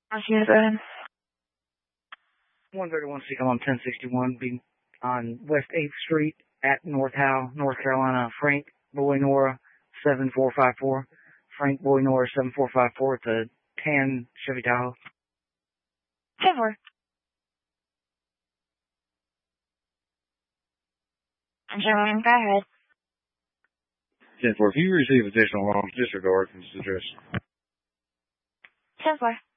Okay, go ahead. 131 Seacom on 1061, be on West 8th Street at North Howe, North Carolina. Frank Boy Nora 7454. Frank Boy Nora 7454 at the tan Chevy Tahoe. 10-4. Gentlemen, go ahead. 10-4. If you receive additional wrongs, disregard from this address. 10-4.